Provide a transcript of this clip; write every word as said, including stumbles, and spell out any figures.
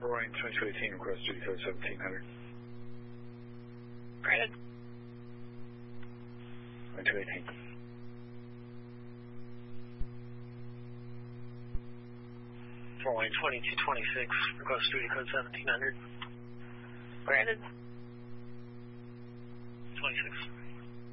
Roaring twenty-two eighteen, request duty code seventeen hundred. Granted. twenty-two eighteen. Roaring twenty-two twenty-six, request duty code seventeen hundred. Granted. twenty-six.